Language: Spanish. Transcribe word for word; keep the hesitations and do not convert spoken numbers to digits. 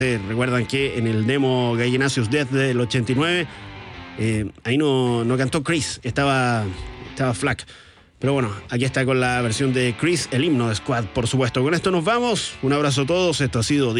Recuerdan que en el demo Gallinacious Death del ochenta y nueve, eh, ahí no, no cantó Chris, estaba, estaba Flack. Pero bueno, aquí está con la versión de Chris, el himno de Squad, por supuesto. Con esto nos vamos. Un abrazo a todos. Esto ha sido